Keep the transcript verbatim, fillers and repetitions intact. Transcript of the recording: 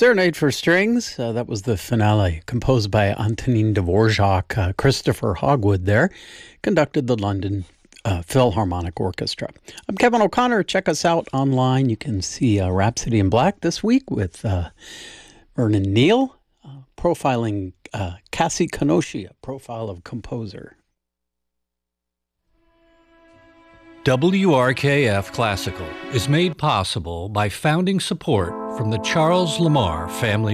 Serenade for Strings, uh, that was the finale, composed by Antonin Dvorak. Uh, Christopher Hogwood there conducted the London uh, Philharmonic Orchestra. I'm Kevin O'Connor. Check us out online. You can see uh, Rhapsody in Black this week with uh, Vernon Neal, uh, profiling uh, Cassie Kanoshi, a profile of composer. W R K F Classical is made possible by founding support from the Charles Lamar Family